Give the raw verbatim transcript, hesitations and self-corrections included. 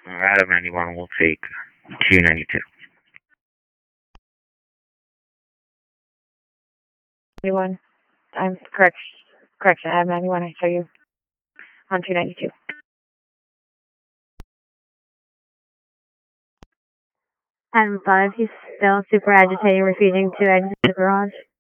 Out of ninety-one, we'll take two ninety-two. ninety-one. I'm correct. Correction. Adam ninety-one. I show you on two ninety-two. Adam five. He's still super agitated, refusing to exit the garage.